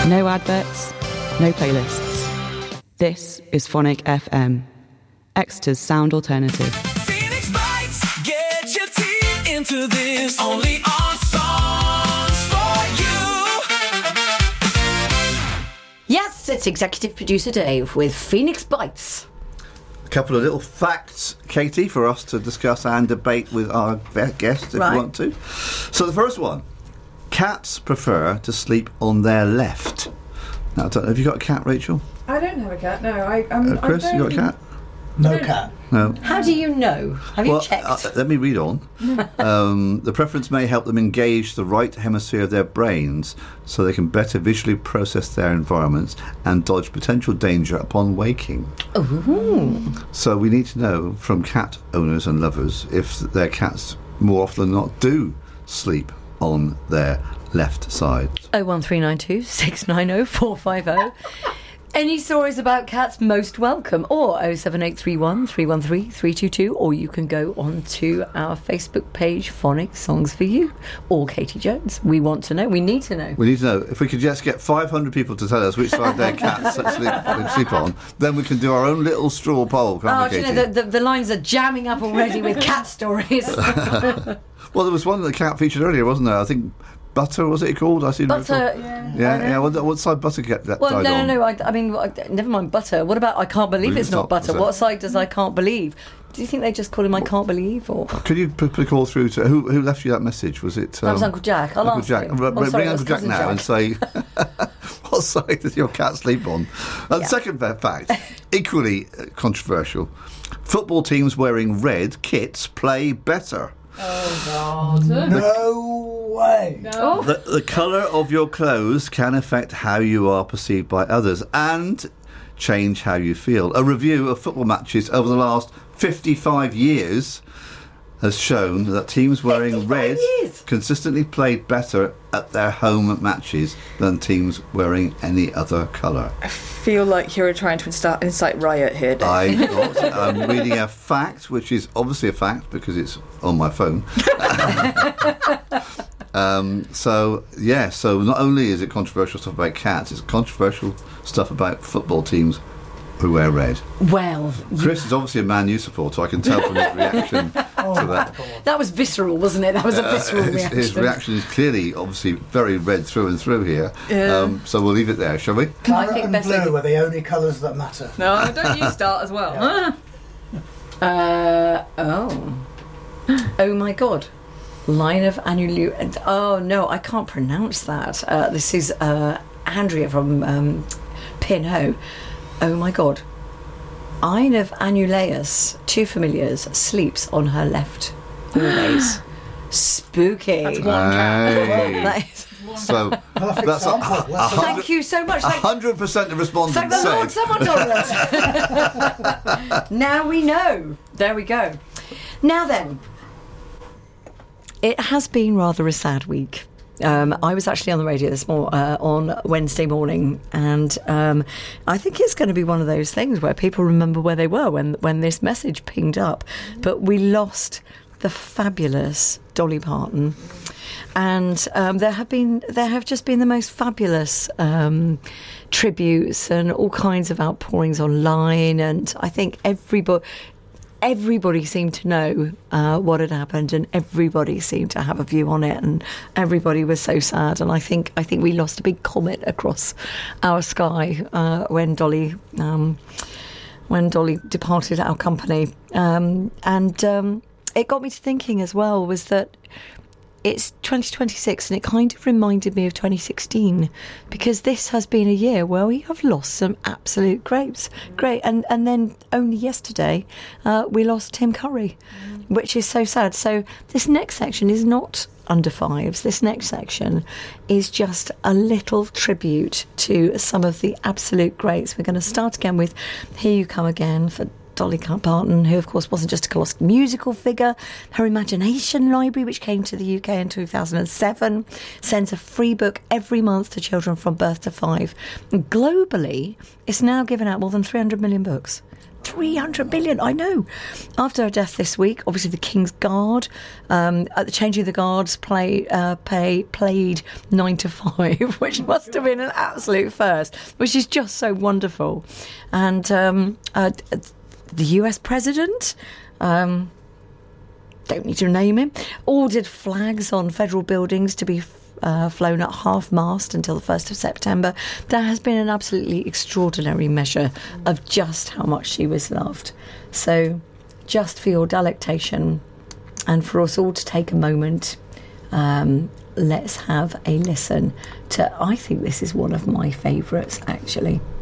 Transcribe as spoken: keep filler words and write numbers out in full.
No adverts, no playlists. This is Phonic F M, Exeter's sound alternative. Phoenix Bites, get your teeth into this. Only on Songs for You. Yes, it's Executive Producer Dave with Phoenix Bites. A couple of little facts, Katie, for us to discuss and debate with our guests if Right. you want to. So the first one, cats prefer to sleep on their left. Now, I don't know, have you got a cat, Rachel? I don't have a cat, no. I, um, Uh, Chris, I you don't... got a cat? No cat. No. How do you know? Have you Well, checked? uh, let me read on. um, the preference may help them engage the right hemisphere of their brains so they can better visually process their environments and dodge potential danger upon waking. Ooh. So we need to know from cat owners and lovers if their cats more often than not do sleep on their left side. oh one three nine two, six nine oh, four five oh. Any stories about cats, most welcome. Or oh seven eight three one, three one three, three two two. Or you can go on to our Facebook page, Phonic Songs for You, or Katie Jones. We want to know. We need to know. We need to know if we could just get five hundred people to tell us which side their cats sleep, sleep on, then we can do our own little straw poll, can't Oh, we, do you Katie? know, the, the, the lines are jamming up already with cat stories. Well, there was one that the cat featured earlier, wasn't there? I think Butter, was it called? I seen it Butter, before. yeah. Yeah, yeah. What, what side Butter get that Well, died no, on? no, no. I, I mean, I, never mind butter. What about I can't believe Well, it's it's not not, butter? is it? What side does I can't believe? Do you think they just call him I can't believe? Or Could you put a call through to who? Who left you that message? Was it? that was um, Uncle Jack. I'll Uncle ask Jack. him. R- Oh, sorry, Ring it was Uncle Jack Cousin now and say, what side does your cat sleep on? And Yeah. second fa- fact, equally uh, controversial: football teams wearing red kits play better. Oh, God. No way. No. The, the colour of your clothes can affect how you are perceived by others and change how you feel. A review of football matches over the last fifty-five years has shown that teams wearing red years? consistently played better at their home matches than teams wearing any other colour. I feel like you're trying to incite, incite riot here, Dave. I got, I'm reading a fact, which is obviously a fact because it's on my phone. um, so, yeah, so not only is it controversial stuff about cats, it's controversial stuff about football teams who wear red. well, Chris is obviously a Man U supporter, I can tell from his reaction to that. that was visceral, wasn't it? That was a visceral Uh, his, reaction. his reaction is clearly, obviously, very red through and through here. Yeah. Um, so we'll leave it there, shall we? I Claret think and best blue they- are the only colours that matter. No, don't you start as well. Uh oh, oh my God. Line of annual. Oh no, I can't pronounce that. Uh, this is uh, Andrea from um, Pinho. Oh my God. Ine of Annulaeus, two familiars, sleeps on her left always. Spooky. That's one cat. Hey. That is- So Perfect that's a, sample. a, a Let's hundred- Thank you so much. A Thank, hundred percent of thank respondents the Lord, said. someone told us. Now we know. There we go. Now then, it has been rather a sad week. Um, I was actually on the radio this mor- uh, on Wednesday morning, and um, I think it's going to be one of those things where people remember where they were when when this message pinged up. But we lost the fabulous Dolly Parton, and um, there have been there have just been the most fabulous um, tributes and all kinds of outpourings online, and I think everybody. Everybody seemed to know uh, what had happened, and everybody seemed to have a view on it, and everybody was so sad. And I think I think we lost a big comet across our sky uh, when Dolly um, when Dolly departed our company. Um, and um, it got me to thinking as well was that it's twenty twenty-six, and it kind of reminded me of twenty sixteen, because this has been a year where we have lost some absolute grapes. Great. And and then only yesterday uh, we lost Tim Curry, which is so sad. So this next section is not under fives. This next section is just a little tribute to some of the absolute greats. We're going to start again with Here You Come Again for Dolly Parton, who of course wasn't just a classic musical figure. Her Imagination Library, which came to the U K in two thousand seven, sends a free book every month to children from birth to five. And globally, it's now given out more than three hundred million books. three hundred million, I know. After her death this week, obviously the King's Guard, um, at the changing of the guards play, uh, pay, played nine to five, which must have been an absolute first, which is just so wonderful. And um, uh, the U S president, um, don't need to name him, ordered flags on federal buildings to be uh, flown at half-mast until the first of September. That has been an absolutely extraordinary measure of just how much she was loved. So just for your delectation and for us all to take a moment, um, let's have a listen to, I think this is one of my favourites, actually.